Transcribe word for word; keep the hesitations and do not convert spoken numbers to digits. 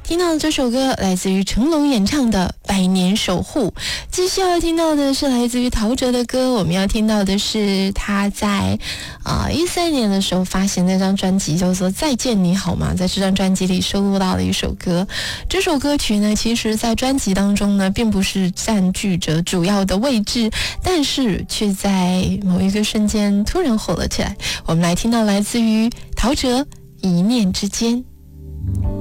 听到的这首歌来自于成龙演唱的《百年守护》。继续要听到的是来自于陶喆的歌，我们要听到的是他在啊一三年的时候发行那张专辑叫做《再见你好吗》，在这张专辑里收录到的一首歌。这首歌曲呢，其实在专辑当中呢，并不是占据着主要的位置，但是却在某一个瞬间突然火了起来。我们来听到来自于陶喆《一念之间》。